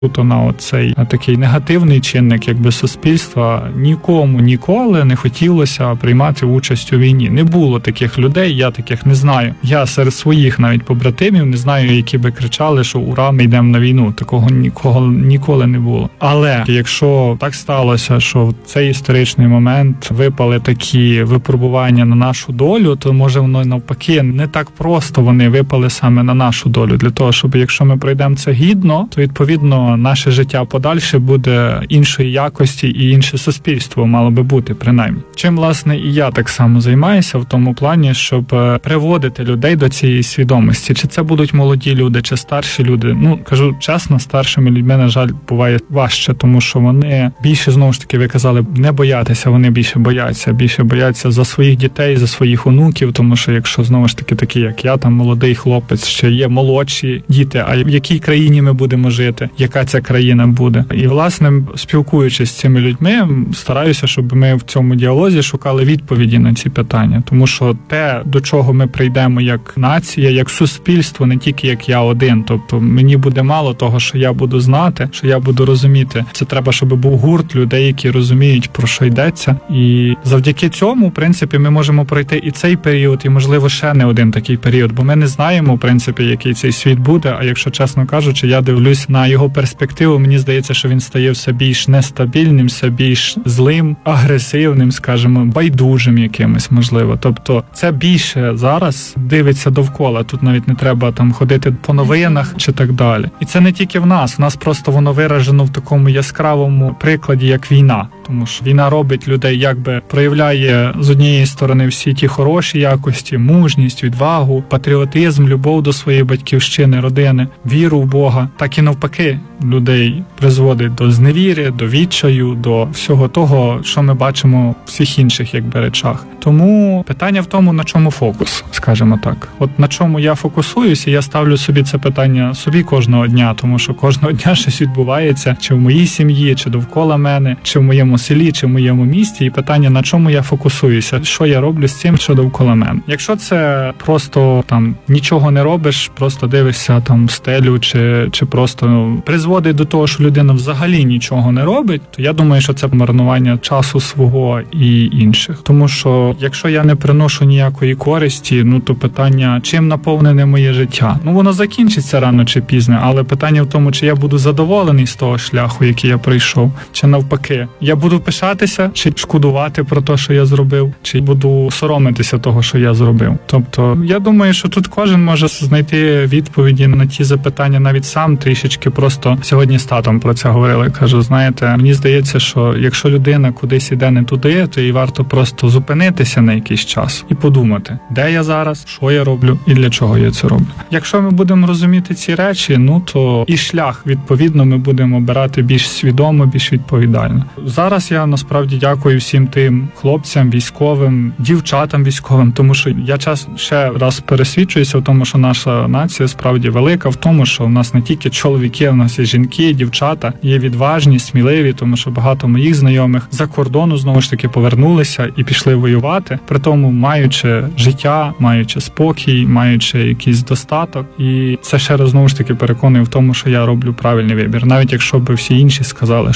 на оцей такий негативний чинник, якби суспільства, нікому ніколи не хотілося приймати участь у війні. Не було таких людей, я таких не знаю. Я серед своїх навіть побратимів не знаю, які би кричали, що ура, ми йдемо на війну. Такого ніколи не було. Але якщо так сталося, що в цей історичний момент випали такі випробування на нашу долю, то може воно навпаки не так просто вони випали саме на нашу долю. Для того, щоб якщо ми пройдемо це гідно, то відповідно наше життя подальше буде іншої якості і інше суспільство мало би бути, принаймні. Чим, власне, і я так само займаюся в тому плані, щоб приводити людей до цієї свідомості. Чи це будуть молоді люди, чи старші люди. Кажу чесно, старшими людьми, на жаль, буває важче, тому що вони більше, знову ж таки, ви казали, не боятися, вони більше бояться за своїх дітей, за своїх онуків, тому що якщо, знову ж таки, такі, як я, там, молодий хлопець, ще є молодші діти, а в якій країні ми будемо жити, яка ця країна буде. І, власне, спілкуючись з цими людьми, стараюся, щоб ми в цьому діалозі шукали відповіді на ці питання. Тому що те, до чого ми прийдемо як нація, як суспільство, не тільки як я один. Тобто мені буде мало того, що я буду знати, що я буду розуміти. Це треба, щоб був гурт людей, які розуміють, про що йдеться. І завдяки цьому, в принципі, ми можемо пройти і цей період, і, можливо, ще не один такий період. Бо ми не знаємо, в принципі, який цей світ буде. А якщо, чесно кажучи, я дивлюсь на його перспективу, мені здається, що він стає все більш нестабільним, все більш злим, агресивним, скажімо, байдужим якимось, можливо. Тобто це більше зараз дивиться довкола. Тут навіть не треба там ходити по новинах чи так далі. І це не тільки в нас просто воно виражено в такому яскравому прикладі, як війна. Тому що війна робить людей, якби проявляє з однієї сторони всі ті хороші якості, мужність, відвагу, патріотизм, любов до своєї батьківщини, родини, віру в Бога, так і навпаки людей призводить до зневіри, до відчаю, до всього того, що ми бачимо в всіх інших речах. Тому питання в тому, на чому фокус, скажімо так. От на чому я фокусуюся, я ставлю собі це питання собі кожного дня, тому що кожного дня щось відбувається, чи в моїй сім'ї, чи довкола мене, чи в моєму селі, чи в моєму місті, і питання, на чому я фокусуюся, що я роблю з цим, що довкола мене. Якщо це просто там нічого не робиш, просто дивишся там в стелю, чи просто призводить до того, що людина взагалі нічого не робить, то я думаю, що це марнування часу свого і інших. Тому що якщо я не приношу ніякої користі, то питання, чим наповнене моє життя? Воно закінчиться рано чи пізно, але питання в тому, чи я буду задоволений з того шляху, який я пройшов, чи навпаки. Я буду пишатися, чи шкодувати про те, що я зробив, чи буду соромитися того, що я зробив. Тобто, я думаю, що тут кожен може знайти відповіді на ті запитання навіть сам трішечки. Просто сьогодні з татом про це говорили. Кажу, знаєте, мені здається, що якщо людина кудись іде не туди, то їй варто просто зупинитися на якийсь час і подумати, де я зараз, що я роблю і для чого я це роблю. Якщо ми будемо розуміти ці речі, то і шлях, відповідно, ми будемо обирати більш свідомо, більш відповідально. Зараз я насправді дякую всім тим хлопцям, військовим, дівчатам військовим, тому що я ще раз пересвідчуюся в тому, що наша нація справді велика, в тому, що в нас не тільки чоловіки, в нас є жінки, дівчата, є відважні, сміливі, тому що багато моїх знайомих за кордону, знову ж таки, повернулися і пішли воювати, при тому маючи життя, маючи спокій, маючи якийсь достаток. І це ще раз, знову ж таки, переконує в тому, що я роблю правильний вибір, навіть якщо б всі інші сказали,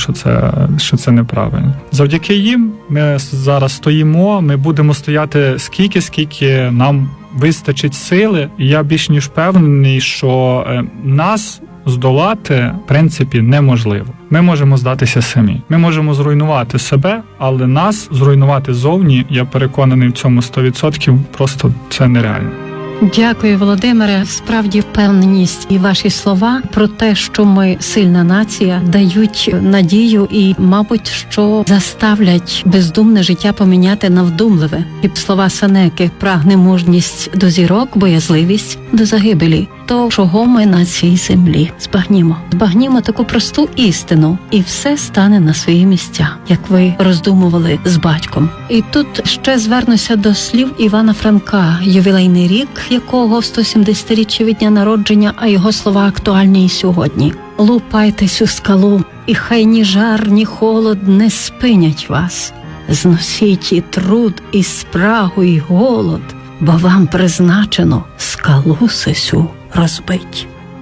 що це неправильно. Завдяки їм ми зараз стоїмо, ми будемо стояти скільки нам вистачить сили, і я більш ніж впевнений, що нас здолати, в принципі, неможливо. Ми можемо здатися самі. Ми можемо зруйнувати себе, але нас зруйнувати зовні, я переконаний в цьому 100%, просто це нереально. Дякую, Володимире. Справді впевненість і ваші слова про те, що ми сильна нація, дають надію і, мабуть, що заставлять бездумне життя поміняти на вдумливе. І слова Сенеки: прагне мужність до зірок, боязливість до загибелі. То, чого ми на цій землі? Збагнімо таку просту істину, і все стане на свої місця, як ви роздумували з батьком. І тут ще звернуся до слів Івана Франка, ювілейний рік якого 170-річчя від дня народження, а його слова актуальні і сьогодні. Лупайтесь у скалу, і хай ні жар, ні холод не спинять вас. Зносіть і труд, і спрагу, і голод, бо вам призначено скалу сесю розбить.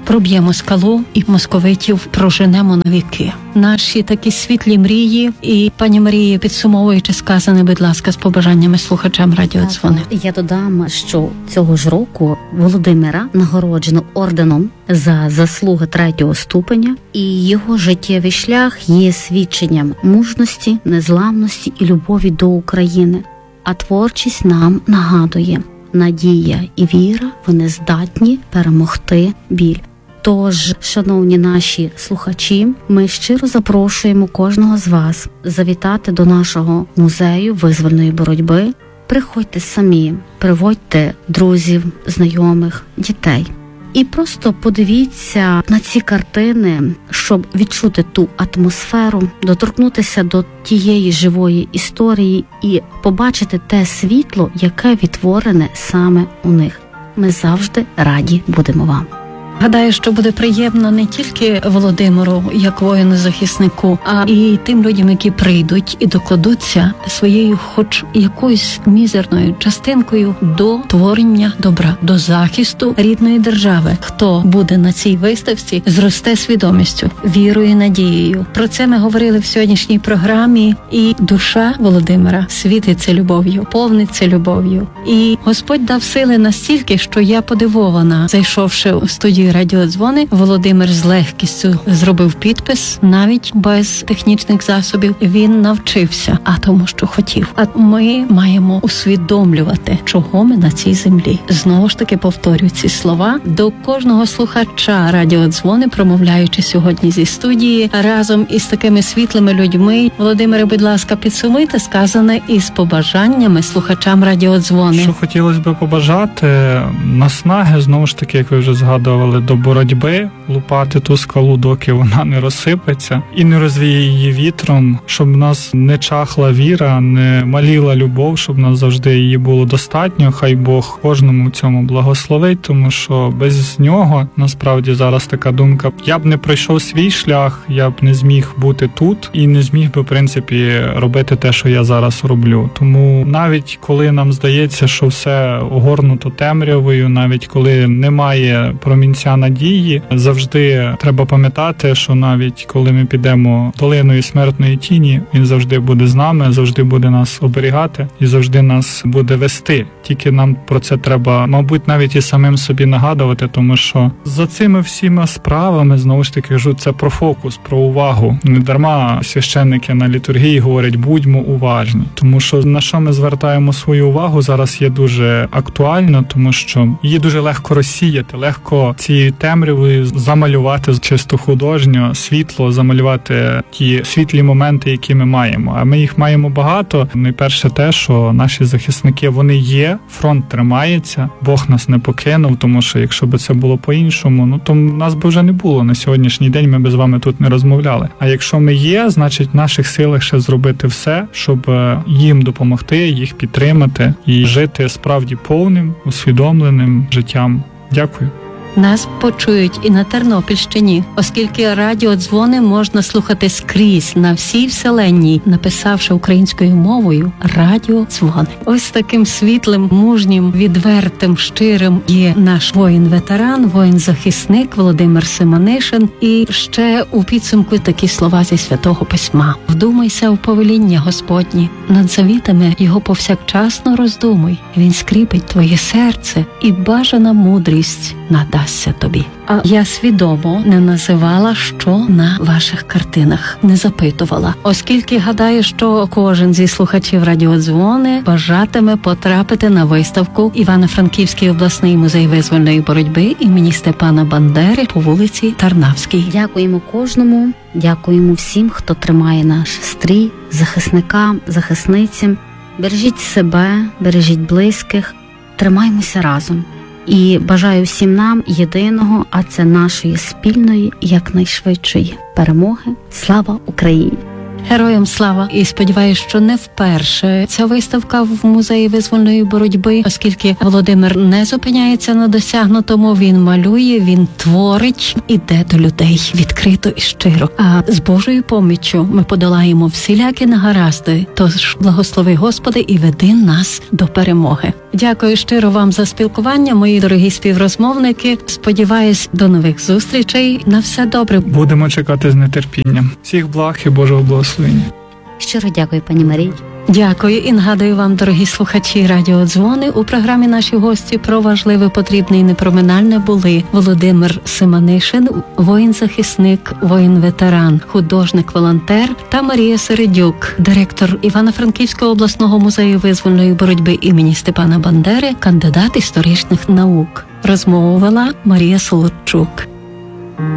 проб'ємо скалу і московитів проженемо на віки. Наші такі світлі мрії. І, пані Марії, підсумовуючи сказане, будь ласка, з побажаннями слухачам радіодзвони. Я додам, що цього ж року Володимира нагороджено орденом за заслуги 3-го ступеня, і його життєвий шлях є свідченням мужності, незламності і любові до України. А творчість нам нагадує: надія і віра, вони здатні перемогти біль. Тож, шановні наші слухачі, ми щиро запрошуємо кожного з вас завітати до нашого музею визвольної боротьби. Приходьте самі, приводьте друзів, знайомих, дітей. І просто подивіться на ці картини, щоб відчути ту атмосферу, доторкнутися до тієї живої історії і побачити те світло, яке відтворене саме у них. Ми завжди раді будемо вам. Гадаю, що буде приємно не тільки Володимиру, як воїну-захиснику, а і тим людям, які прийдуть і докладуться своєю хоч якоюсь мізерною частинкою до творення добра, до захисту рідної держави. Хто буде на цій виставці, зросте свідомістю, вірою і надією. Про це ми говорили в сьогоднішній програмі. І душа Володимира світиться любов'ю, повниться любов'ю. І Господь дав сили настільки, що я подивована, зайшовши у студію радіодзвони, Володимир з легкістю зробив підпис, навіть без технічних засобів. Він навчився, тому що хотів. А ми маємо усвідомлювати, чого ми на цій землі. Знову ж таки повторюю ці слова до кожного слухача радіодзвони, промовляючи сьогодні зі студії разом із такими світлими людьми. Володимире, будь ласка, підсумуйте сказане із побажаннями слухачам радіодзвони. Що хотілося б побажати, наснаги, знову ж таки, як ви вже згадували, до боротьби, лупати ту скалу, доки вона не розсипеться і не розвіє її вітром, щоб в нас не чахла віра, не маліла любов, щоб в нас завжди її було достатньо. Хай Бог кожному цьому благословить, тому що без нього, насправді, зараз така думка, я б не пройшов свій шлях, я б не зміг бути тут і не зміг би, в принципі, робити те, що я зараз роблю. Тому навіть коли нам здається, що все огорнуто темрявою, навіть коли немає промінця надії, завжди треба пам'ятати, що навіть коли ми підемо долиною смертної тіні, він завжди буде з нами, завжди буде нас оберігати і завжди нас буде вести. Тільки нам про це треба, мабуть, навіть і самим собі нагадувати, тому що за цими всіма справами, знову ж таки кажу, це про фокус, про увагу. Не дарма священники на літургії говорять: будьмо уважні. Тому що на що ми звертаємо свою увагу зараз є дуже актуально, тому що її дуже легко розсіяти, легко цією темрявою замалювати чисто художньо, світло, замалювати ті світлі моменти, які ми маємо. А ми їх маємо багато. Найперше те, що наші захисники, вони є, фронт тримається, Бог нас не покинув, тому що якщо б це було по-іншому, то нас би вже не було. На сьогоднішній день ми б з вами тут не розмовляли. А якщо ми є, значить в наших силах ще зробити все, щоб їм допомогти, їх підтримати і жити справді повним, усвідомленим життям. Дякую. Нас почують і на Тернопільщині, оскільки радіодзвони можна слухати скрізь на всій вселенній, написавши українською мовою радіодзвони. Ось таким світлим, мужнім, відвертим, щирим є наш воїн-ветеран, воїн-захисник Володимир Семенишин. І ще у підсумку такі слова зі Святого Письма. Вдумайся в повеління Господні, над завітами його повсякчасно роздумуй. Він скріпить твоє серце, і бажана мудрість надасться тобі. А я свідомо не називала, що на ваших картинах, не запитувала, оскільки гадаю, що кожен зі слухачів радіодзвони бажатиме потрапити на виставку Івано-Франківський обласний музей визвольної боротьби імені Степана Бандери по вулиці Тарнавській. Дякуємо кожному, дякуємо всім, хто тримає наш стрій, захисникам, захисницям. Бережіть себе, бережіть близьких, тримаймося разом. І бажаю всім нам єдиного, а це нашої спільної, якнайшвидшої перемоги. Слава Україні! Героям слава! І сподіваюся, що не вперше ця виставка в музеї визвольної боротьби, оскільки Володимир не зупиняється на досягнутому, він малює, він творить, іде до людей відкрито і щиро. А з Божою поміччю ми подолаємо всілякі негаразди. Тож благослови, Господи, і веди нас до перемоги. Дякую щиро вам за спілкування, мої дорогі співрозмовники. Сподіваюсь, до нових зустрічей. На все добре. Будемо чекати з нетерпінням. Всіх благ і Божого благословення. Щиро дякую, пані Марії. Дякую і нагадую вам, дорогі слухачі радіодзвони, у програмі наші гості про важливе, потрібне і непроминальне були Володимир Семенишин, воїн-захисник, воїн-ветеран, художник-волонтер, та Марія Середюк, директор Івано-Франківського обласного музею визвольної боротьби імені Степана Бандери, кандидат історичних наук. Розмову вела Марія Солодчук.